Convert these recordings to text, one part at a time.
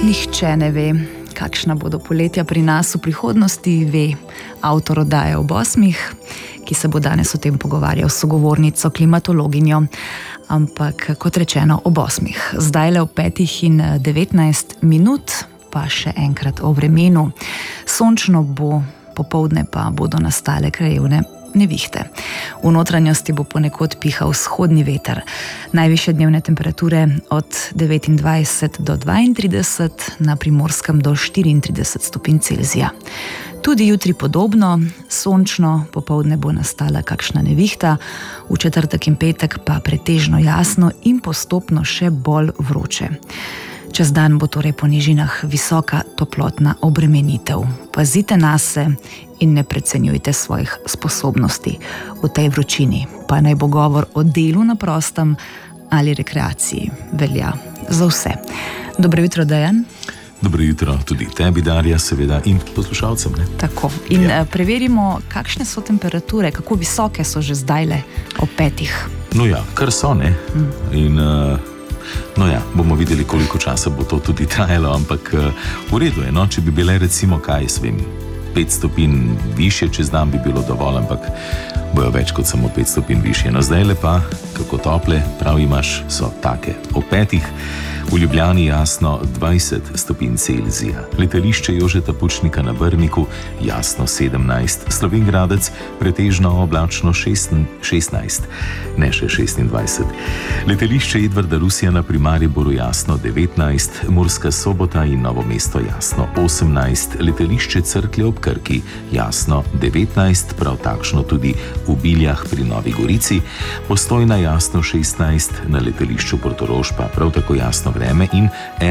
Nihče ne ve, kakšna bodo poletja pri nas v prihodnosti, ve avtor oddaje ob 8, ki se bo danes o tem pogovarjal s sogovornico, klimatologinjo. Ampak, kot rečeno, ob 8. Zdajle ob 5:19, pa še enkrat o vremenu. Sončno bo, popoldne pa bodo nastale krajevne nevihte. V notranjosti bo ponekod pihal vzhodni veter. Najvišje dnevne temperature od 29 do 32, na Primorskem do 34 stopinj Celzija. Tudi jutri podobno, sončno, popoldne bo nastala kakšna nevihta, v četrtek in petek pa pretežno jasno in postopno še bolj vroče. Čez dan bo torej po nižinah visoka toplotna obremenitev. Pazite nase in ne precenjujte svojih sposobnosti v tej vročini. Pa naj bo govor o delu na prostem ali rekreaciji, velja za vse. Dobro jutro, Dejan. Dobro jutro tudi tebi, Darja, seveda, in poslušalcem. Ne? Tako. In preverimo, kakšne so temperature, kako visoke so že zdajle ob 5. No ja, kar so, ne? In no ja, bomo videli, koliko časa bo to tudi trajalo, ampak v redu je, no, če bi bile recimo, 5 stopinj više, čez dan bi bilo dovolj, ampak bojo več kot samo 5 stopinj više. No, zdajle pa, kako tople, prav imaš, so take. Ob 5. v Ljubljani jasno 20 stopinj Celzija. Letališče Jožeta Pučnika na Brniku jasno 17. Slovenj Gradec pretežno oblačno 16, ne še 26. Letališče Edvarda Rusjana pri Mariboru jasno 19. Murska Sobota in Novo mesto jasno 18. Letališče Cerklje ob Krki jasno 19, prav takšno tudi v Biljah pri Novi Gorici. Postojna jasno 16, na letališču Portorož pa prav tako jasno vreme in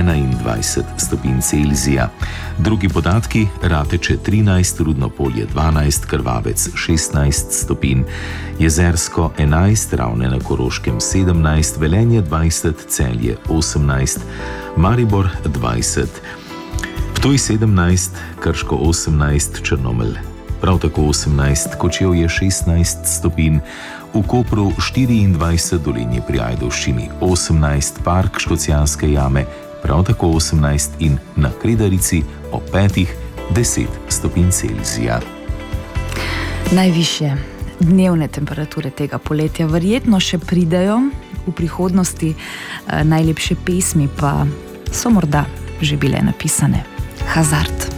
21 stopinj Celzija. Drugi podatki: Rateče 13, Rudno Polje 12, Krvavec 16 stopinj, Jezersko 11, Ravne na Koroškem 17, Velenje 20, Celje 18, Maribor 20, Ptuj 17, Krško 18, Črnomelj prav tako 18, Kočevje 16 stopinj, v Kopru 24, Dolenje pri Ajdovščini 18, Park Škocjanske jame prav tako 18 in na Kredarici ob 5 10 stopinj Celzija. Najvišje dnevne temperature tega poletja verjetno še pridejo v prihodnosti, najlepše pesmi pa so morda že bile napisane. Hazard.